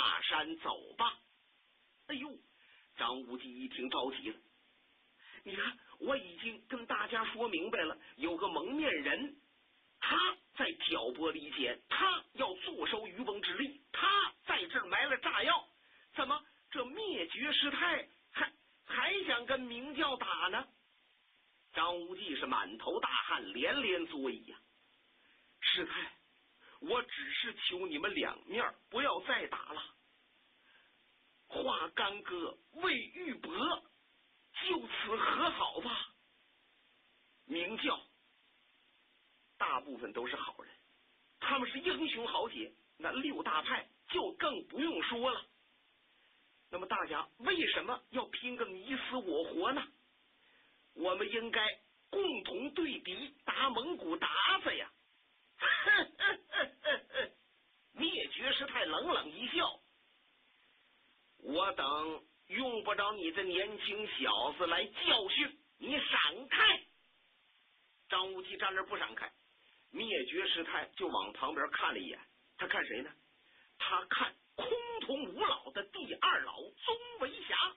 下山走吧。哎呦，张无忌一听着急了，你看我已经跟大家说明白了，有个蒙面人，他在挑拨离间，他要坐收渔翁之利，他在这儿埋了炸药，怎么这灭绝师太还想跟明教打呢？张无忌是满头大汗，连连作揖呀。师太，我只是求你们两面不要再打了，化干戈为玉帛，就此和好吧。明教大部分都是好人，他们是英雄豪杰，那六大派就更不用说了。那么大家为什么要拼个你死我活呢？我们应该共同对敌，打蒙古鞑子呀！灭绝师太冷冷一笑，我等用不着你这年轻小子来教训，你闪开！张无忌站那不闪开，灭绝师太就往旁边看了一眼，他看谁呢？他看崆峒五老的第二老宗维侠。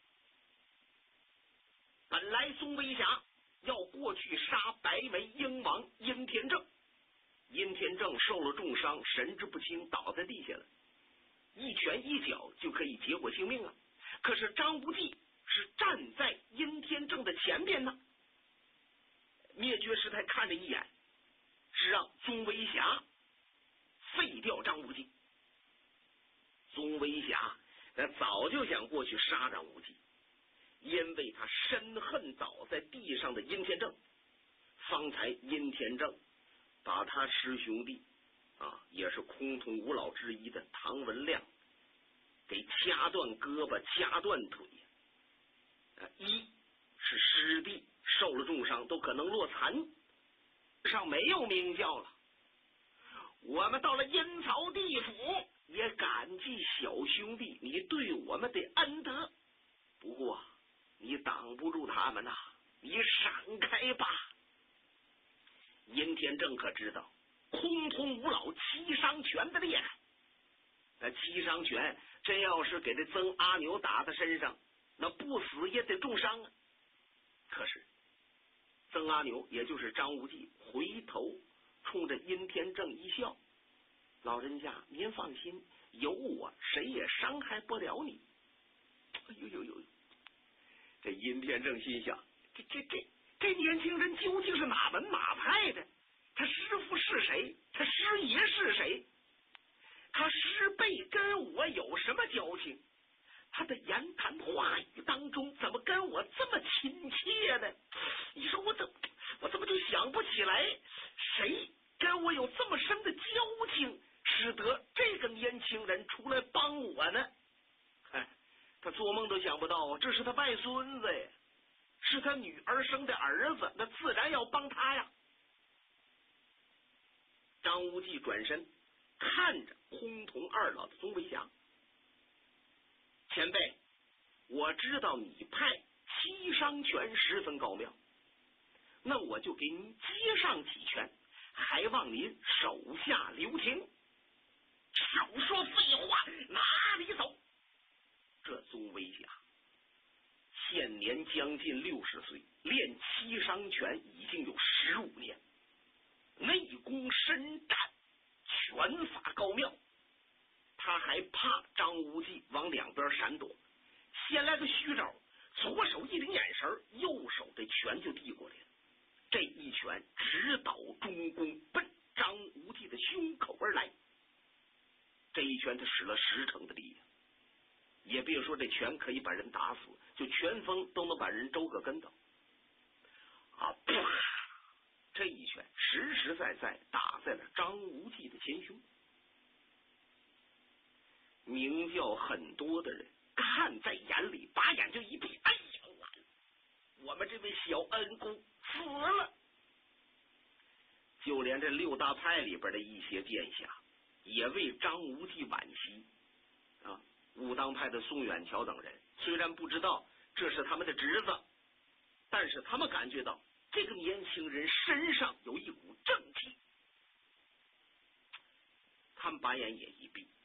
本来宗维侠要过去杀白眉鹰王殷天正，殷天正受了重伤，神志不清，倒在地下了，一拳一脚就可以结果性命啊！可是张无忌是站在殷天正的前边呢。灭绝师太看了一眼，是让宗维侠废掉张无忌。宗维侠早就想过去杀张无忌，因为他深恨倒在地上的殷天正。方才殷天正把他师兄弟也是崆峒五老之一的唐文亮给掐断胳膊掐断腿，一是师弟受了重伤，都可能落残，上没有明教了。我们到了阴曹地府也感激小兄弟你对我们的恩德，不过你挡不住他们呐，你闪开吧。殷天正可知道崆峒五老七伤拳的厉害，那七伤拳真要是给这曾阿牛打在身上，那不死也得重伤啊。可是曾阿牛也就是张无忌回头冲着殷天正一笑，老人家您放心，有我谁也伤害不了你。哎呦，这殷天正心想，这年轻人究竟是哪门哪派的？他师父是谁？他师爷是谁？他师辈跟我有什么交情？他的言谈话语当中怎么跟我这么亲切呢？你说我怎么就想不起来谁跟我有这么深的交情，使得这个年轻人出来帮我呢？他做梦都想不到，这是他外孙子呀，是他女儿生的儿子，那自然要帮他呀。张无忌转身看着崆峒二老的宗维侠，前辈，我知道你派七伤拳十分高妙，那我就给您接上几拳，还望您手下留情。少说废话，哪里走？这宗维侠现年将近60岁，练七伤拳已经有15年，内功深湛，拳法高妙。他还怕张无忌往两边闪躲，先来个虚招，左手一领眼神，右手这拳就递过来了。这一拳直捣中宫，奔张无忌的胸口而来。这一拳他使了10成的力量，也别说这拳可以把人打死，就拳风都能把人周个跟头啪！这一拳实实在在打在了张无忌的前胸。明教很多的人看在眼里，把眼就一闭，哎呀，完了，我们这位小恩公死了。就连这6大派里边的一些殿下也为张无忌惋惜武当派的宋远桥等人虽然不知道这是他们的侄子，但是他们感觉到这个年轻人身上有一股正气，他们把眼也一闭。